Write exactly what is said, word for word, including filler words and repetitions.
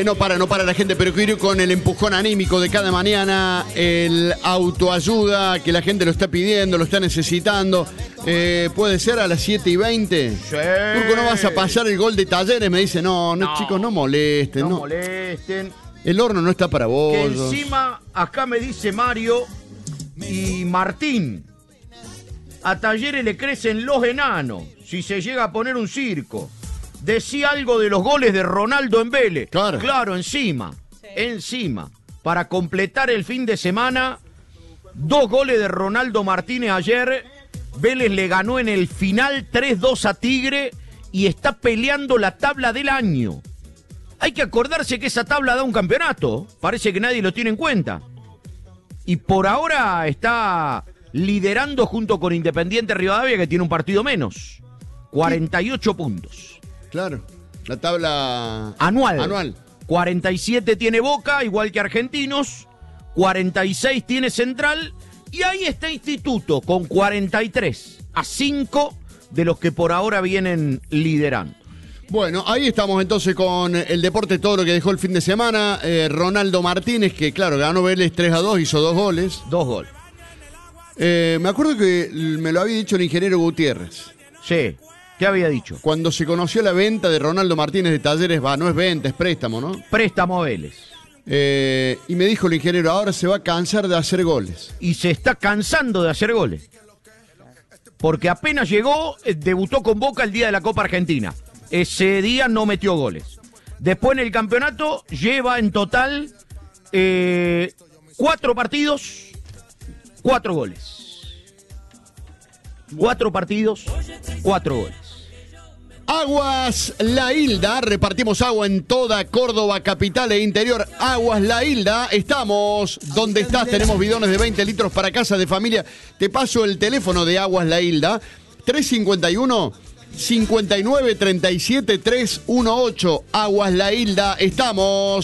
No para, no para la gente, pero quiero ir con el empujón anímico de cada mañana, el autoayuda que la gente lo está pidiendo, lo está necesitando. Eh, ¿Puede ser a las siete y veinte? Sí. Turco, ¿no vas a pasar el gol de Talleres? Me dice, no, no, No, chicos, no molesten. No, No molesten. El horno no está para vos. Que encima, acá me dice Mario y Martín, a Talleres le crecen los enanos si se llega a poner un circo. Decía algo de los goles de Ronaldo en Vélez. Claro. Claro, encima. Sí. Encima. Para completar el fin de semana, dos goles de Ronaldo Martínez ayer. Vélez le ganó en el final tres dos a Tigre y está peleando la tabla del año. Hay que acordarse que esa tabla da un campeonato. Parece que nadie lo tiene en cuenta. Y por ahora está liderando junto con Independiente Rivadavia, que tiene un partido menos. cuarenta y ocho puntos. Claro, la tabla anual. anual. cuarenta y siete tiene Boca, igual que Argentinos. cuarenta y seis tiene Central. Y ahí está Instituto con cuarenta y tres. A cinco de los que por ahora vienen liderando. Bueno, ahí estamos entonces con el deporte, todo lo que dejó el fin de semana. Eh, Ronaldo Martínez, que claro, ganó Vélez tres a dos, hizo dos goles. Dos goles. Eh, me acuerdo que me lo había dicho el ingeniero Gutiérrez. Sí. ¿Qué había dicho? Cuando se conoció la venta de Ronaldo Martínez de Talleres, va, no es venta, es préstamo, ¿no? Préstamo a Vélez. Eh, y me dijo el ingeniero, ahora se va a cansar de hacer goles. Y se está cansando de hacer goles. Porque apenas llegó, eh, debutó con Boca el día de la Copa Argentina. Ese día no metió goles. Después en el campeonato lleva en total eh, cuatro partidos, cuatro goles. Cuatro partidos, cuatro goles. Aguas La Hilda, repartimos agua en toda Córdoba, capital e interior. Aguas La Hilda, estamos donde estás, tenemos bidones de veinte litros para casa de familia. Te paso el teléfono de Aguas La Hilda, tres cinco uno, cinco nueve tres siete, tres uno ocho. Aguas La Hilda, estamos